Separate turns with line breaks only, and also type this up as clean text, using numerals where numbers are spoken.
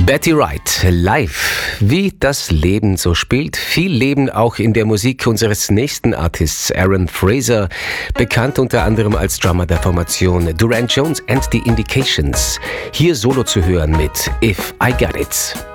Betty Wright, live, wie das Leben so spielt. Viel Leben auch in der Musik unseres nächsten Artists, Aaron Fraser, bekannt unter anderem als Drummer der Formation Durand Jones and the Indications. Hier solo zu hören mit If I Got It.